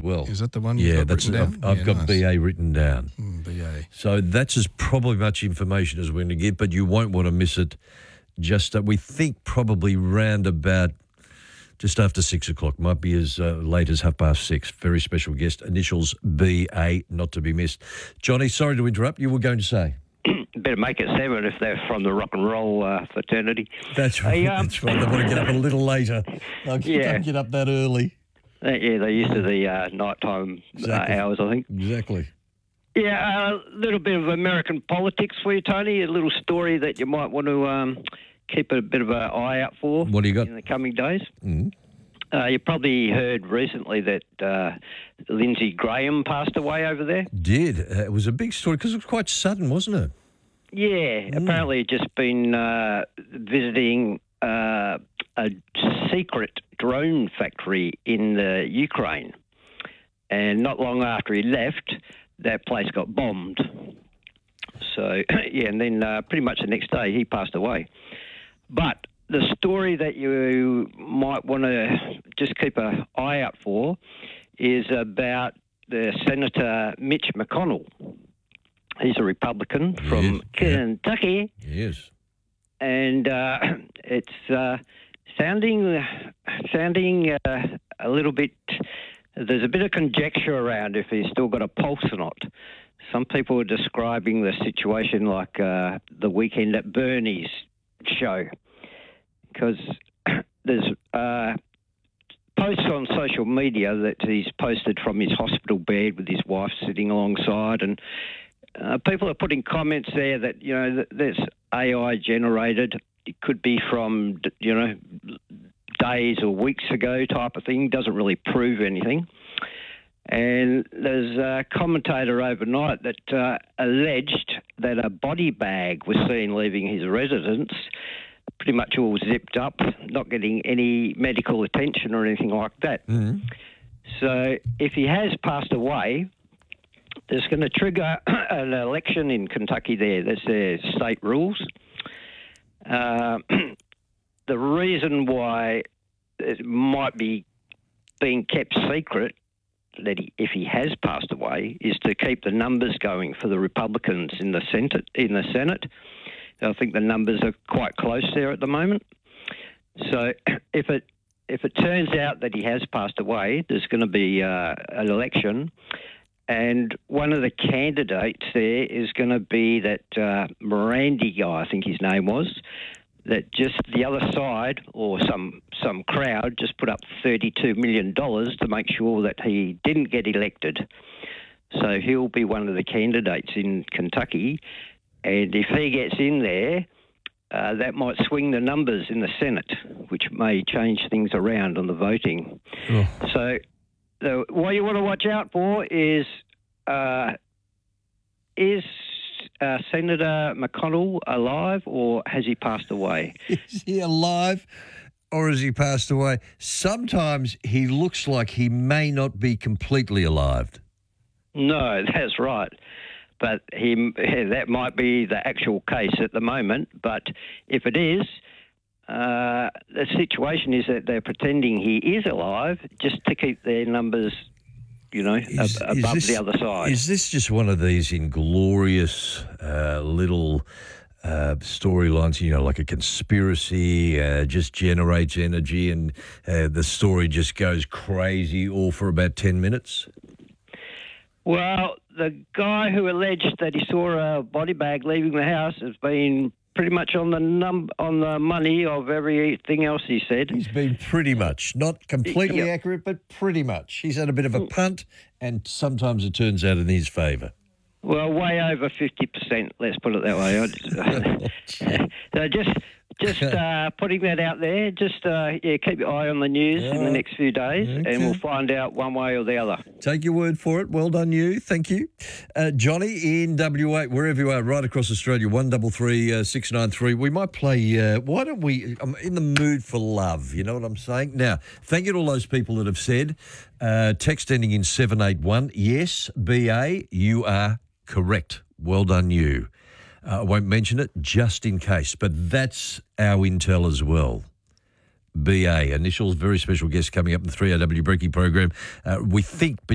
well. Is that the one you've got written down? I've got nice. BA written down. BA. So that's as probably much information as we're going to get, but you won't want to miss it. Just we think probably round about just after 6 o'clock, might be as late as 6:30. Very special guest, initials BA, not to be missed. Johnny, sorry to interrupt. You were going to say? Better make it 7 if they're from the rock and roll fraternity. That's right. That's right. They want to get up a little later. Don't get up that early. Yeah, they're used to the nighttime hours, I think. Exactly. Yeah, a little bit of American politics for you, Tony. A little story that you might want to keep a bit of an eye out for. What do you got? In the coming days? Mm-hmm. You probably heard recently that Lindsey Graham passed away over there. Did. It was a big story because it was quite sudden, wasn't it? Yeah, apparently he'd just been visiting a secret drone factory in the Ukraine. And not long after he left, that place got bombed. So, yeah, and then pretty much the next day he passed away. But the story that you might want to just keep an eye out for is about the Senator Mitch McConnell. He's a Republican from Kentucky. Yes. And it's sounding a little bit... There's a bit of conjecture around if he's still got a pulse or not. Some people are describing the situation like the Weekend at Bernie's show, because there's posts on social media that he's posted from his hospital bed with his wife sitting alongside, and people are putting comments there that, you know, that's AI generated. It could be from, you know, days or weeks ago type of thing. Doesn't really prove anything. And there's a commentator overnight that alleged that a body bag was seen leaving his residence, pretty much all zipped up, not getting any medical attention or anything like that. Mm-hmm. So if he has passed away, there's going to trigger an election in Kentucky there. That's their state rules. The reason why it might be being kept secret, that if he has passed away, is to keep the numbers going for the Republicans in the Senate. I think the numbers are quite close there at the moment. So if it turns out that he has passed away, there's going to be an election, and one of the candidates there is going to be that Morandi guy, I think his name was, that just the other side or some crowd just put up $32 million to make sure that he didn't get elected. So he'll be one of the candidates in Kentucky, and if he gets in there, that might swing the numbers in the Senate, which may change things around on the voting. Oh. So what you want to watch out for is Senator McConnell alive, or has he passed away? Is he alive or has he passed away? Sometimes he looks like he may not be completely alive. No, that's right. But that might be the actual case at the moment. But if it is, the situation is that they're pretending he is alive just to keep their numbers, you know, above the other side. Is this just one of these inglorious little storylines, you know, like a conspiracy, just generates energy and the story just goes crazy all for about 10 minutes? Well, the guy who alleged that he saw a body bag leaving the house has been pretty much on the money of everything else he said. He's been pretty much, not completely accurate, but pretty much. He's had a bit of a punt, and sometimes it turns out in his favour. Well, way over 50%, let's put it that way. So just putting that out there. Just keep your eye on the news in the next few days, and we'll find out one way or the other. Take your word for it. Well done, you. Thank you. Johnny in WA, wherever you are, right across Australia, 133 693. We might play, why don't we, I'm in the mood for love, you know what I'm saying? Now, thank you to all those people that have said, text ending in 781, yes, BA, you are correct. Well done, you. I won't mention it just in case, but that's our intel as well. BA, initials, very special guest coming up in the 3AW Brekkie program. We think...